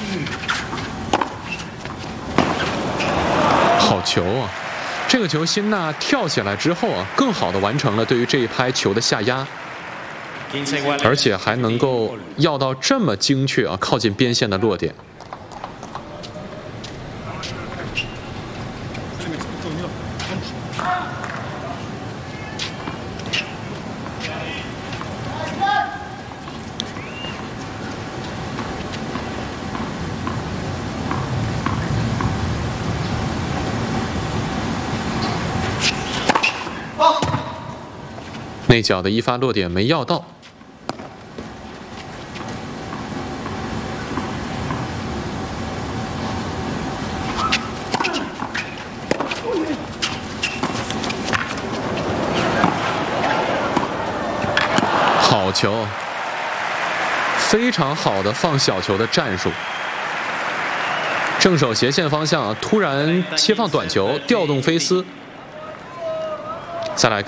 好球啊！这个球辛纳跳起来之后啊，更好的完成了对于这一拍球的下压，而且还能够要到这么精确啊，靠近边线的落点。内角的一发落点没要到，好球，非常好的放小球的战术。正手斜线方向突然切放短球，调动菲斯，再来。